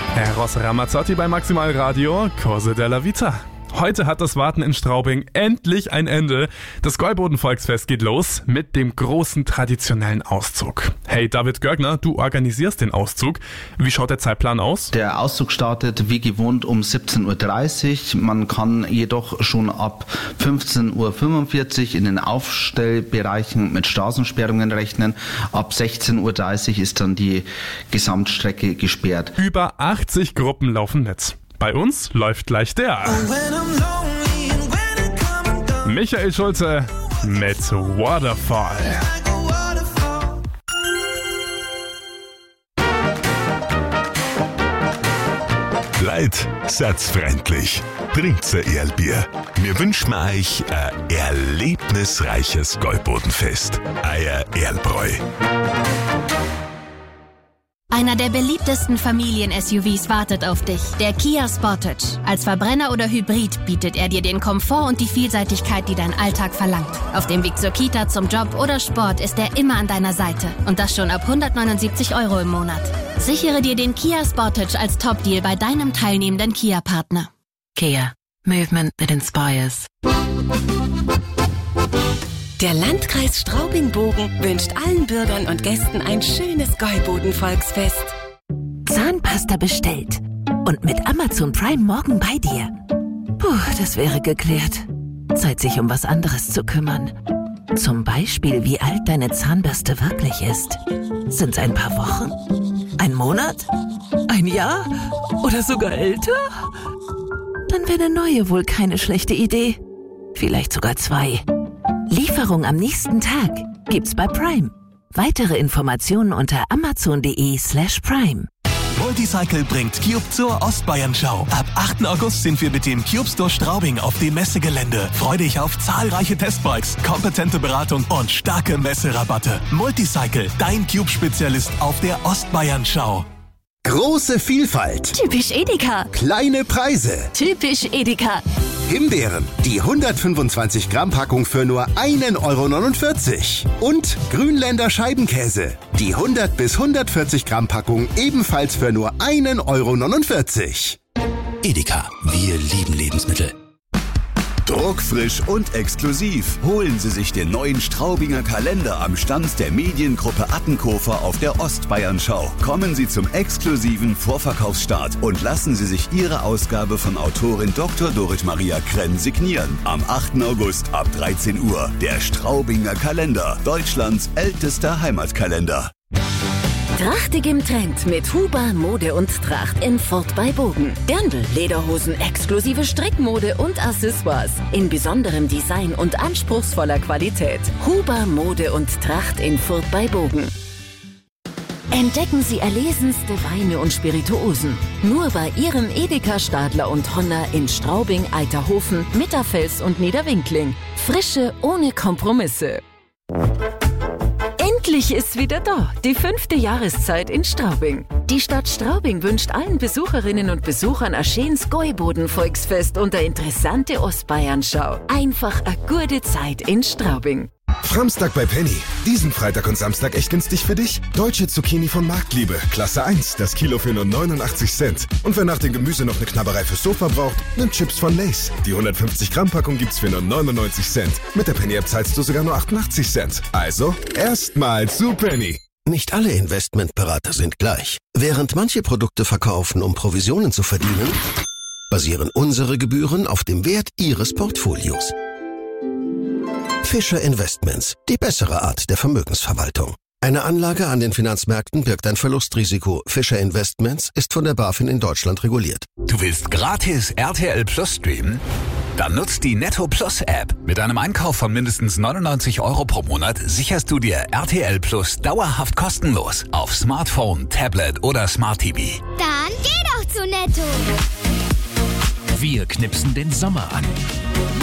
Eros Ramazzotti bei Maximal Radio, Cose della Vita. Heute hat das Warten in Straubing endlich ein Ende. Das Gäuboden-Volksfest geht los mit dem großen traditionellen Auszug. Hey, David Görgner, du organisierst den Auszug. Wie schaut der Zeitplan aus? Der Auszug startet wie gewohnt um 17.30 Uhr. Man kann jedoch schon ab 15.45 Uhr in den Aufstellbereichen mit Straßensperrungen rechnen. Ab 16.30 Uhr ist dann die Gesamtstrecke gesperrt. Über 80 Gruppen laufen mit. Bei uns läuft gleich der Michael Schulze mit Waterfall. Leid, satzfreundlich. Trinkt's ein Erlbier. Wir wünschen euch ein erlebnisreiches Gäubodenfest. Euer Erlbräu. Einer der beliebtesten Familien-SUVs wartet auf dich, der Kia Sportage. Als Verbrenner oder Hybrid bietet er dir den Komfort und die Vielseitigkeit, die dein Alltag verlangt. Auf dem Weg zur Kita, zum Job oder Sport ist er immer an deiner Seite. Und das schon ab 179 € im Monat. Sichere dir den Kia Sportage als Top-Deal bei deinem teilnehmenden Kia-Partner. Kia. Movement that inspires. Der Landkreis Straubing-Bogen wünscht allen Bürgern und Gästen ein schönes Gäuboden-Volksfest. Zahnpasta bestellt. Und mit Amazon Prime morgen bei dir. Puh, das wäre geklärt. Zeit, sich um was anderes zu kümmern. Zum Beispiel, wie alt deine Zahnbürste wirklich ist. Sind's ein paar Wochen? Ein Monat? Ein Jahr? Oder sogar älter? Dann wäre eine neue wohl keine schlechte Idee. Vielleicht sogar 2. Lieferung am nächsten Tag gibt's bei Prime. Weitere Informationen unter amazon.de/prime. Multicycle bringt Cube zur Ostbayern-Schau. Ab 8. August sind wir mit dem Cube Store Straubing auf dem Messegelände. Freu dich auf zahlreiche Testbikes, kompetente Beratung und starke Messerabatte. Multicycle, dein Cube-Spezialist auf der Ostbayern-Schau. Große Vielfalt. Typisch Edeka. Kleine Preise. Typisch Edeka. Himbeeren, die 125 Gramm Packung für nur 1,49 €. Und Grünländer Scheibenkäse, die 100 bis 140 Gramm Packung ebenfalls für nur 1,49 €. Edeka, wir lieben Lebensmittel. Druckfrisch und exklusiv holen Sie sich den neuen Straubinger Kalender am Stand der Mediengruppe Attenkofer auf der Ostbayern-Schau. Kommen Sie zum exklusiven Vorverkaufsstart und lassen Sie sich Ihre Ausgabe von Autorin Dr. Dorit Maria Krenn signieren. Am 8. August ab 13 Uhr. Der Straubinger Kalender, Deutschlands ältester Heimatkalender. Trachtig im Trend mit Huber Mode und Tracht in Furt bei Bogen. Dirndl, Lederhosen, exklusive Strickmode und Accessoires. In besonderem Design und anspruchsvoller Qualität. Huber Mode und Tracht in Furt bei Bogen. Entdecken Sie erlesenste Weine und Spirituosen. Nur bei Ihrem Edeka Stadler und Honner in Straubing, Eiterhofen, Mitterfels und Niederwinkling. Frische ohne Kompromisse. Endlich ist wieder da, die 5. Jahreszeit in Straubing. Die Stadt Straubing wünscht allen Besucherinnen und Besuchern ein schönes Gäuboden-Volksfest und eine interessante Ostbayern-Schau. Einfach eine gute Zeit in Straubing. Framstag bei Penny. Diesen Freitag und Samstag echt günstig für dich. Deutsche Zucchini von Marktliebe. Klasse 1. Das Kilo für nur 89 Cent. Und wer nach dem Gemüse noch eine Knabberei fürs Sofa braucht, nimmt Chips von Lay's. Die 150 Gramm Packung gibt's für nur 99 Cent. Mit der Penny-App zahlst du sogar nur 88 Cent. Also, erstmal zu Penny. Nicht alle Investmentberater sind gleich. Während manche Produkte verkaufen, um Provisionen zu verdienen, basieren unsere Gebühren auf dem Wert Ihres Portfolios. Fischer Investments, die bessere Art der Vermögensverwaltung. Eine Anlage an den Finanzmärkten birgt ein Verlustrisiko. Fischer Investments ist von der BaFin in Deutschland reguliert. Du willst gratis RTL Plus streamen? Dann nutzt die Netto Plus App. Mit einem Einkauf von mindestens 99 € pro Monat sicherst du dir RTL Plus dauerhaft kostenlos auf Smartphone, Tablet oder Smart TV. Dann geh doch zu Netto. Wir knipsen den Sommer an.